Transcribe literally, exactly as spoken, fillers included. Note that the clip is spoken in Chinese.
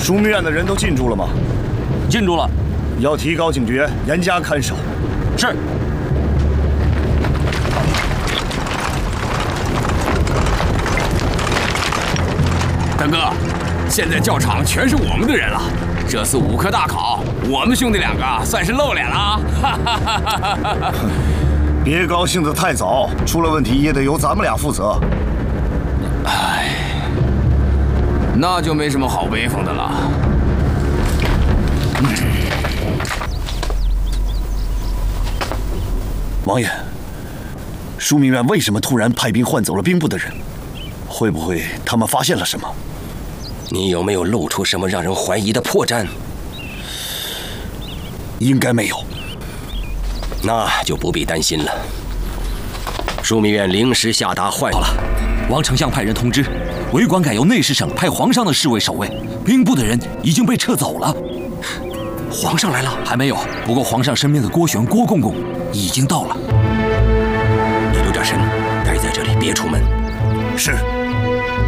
枢密院的人都进驻了吗？ 进驻了。 要提高警觉，严加看守。 是。 大哥，现在教场全是我们的人了。这次武科大考，我们兄弟两个算是露脸了啊！哈哈哈哈哈！ 别高兴得太早，出了问题也得由咱们俩负责。 唉，那就没什么好威风的了。嗯、 王爷，枢密院为什么突然派兵换走了兵部的人？会不会他们发现了什么？ 你有没有露出什么让人怀疑的破绽？ 应该没有。 那就不必担心了。枢密院临时下达换。 好了，王丞相派人通知，为官改由内侍省派皇上的侍卫守卫，兵部的人已经被撤走了。 皇上来了？ 还没有，不过皇上身边的郭玄、郭公公已经到了。 你留点神，待在这里，别出门。 是。